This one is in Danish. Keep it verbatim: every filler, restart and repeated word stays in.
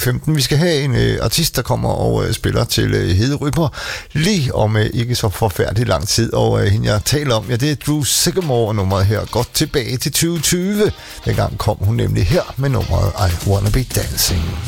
femten. Vi skal have en øh, artist, der kommer og øh, spiller til øh, Hede Rytmer lige om øh, ikke så forfærdelig lang tid. Og øh, hende, jeg taler om, ja, det er Drew Sycamore, og nummeret her godt tilbage til tyve tyve. Dengang kom hun nemlig her med nummeret I Wanna Be Dancing.